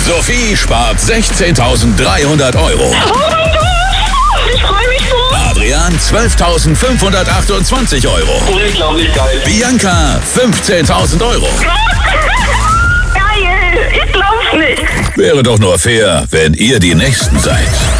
Sophie spart 16.300 Euro. Oh mein Gott, ich freue mich so. Adrian 12.528 Euro. Unglaublich geil. Bianca 15.000 Euro. Geil, ich glaub's nicht. Wäre doch nur fair, wenn ihr die Nächsten seid.